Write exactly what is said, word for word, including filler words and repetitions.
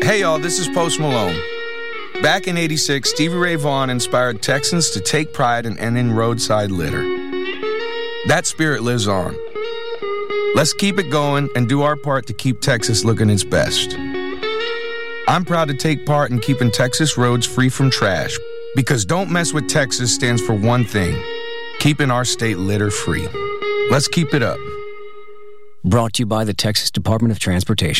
Hey y'all, this is Post Malone. Back in eighty-six, Stevie Ray Vaughan inspired Texans to take pride in ending roadside litter. That spirit lives on. Let's keep it going and do our part to keep Texas looking its best. I'm proud to take part in keeping Texas roads free from trash, because Don't Mess with Texas stands for one thing: keeping our state litter free. Let's keep it up. Brought to you by the Texas Department of Transportation.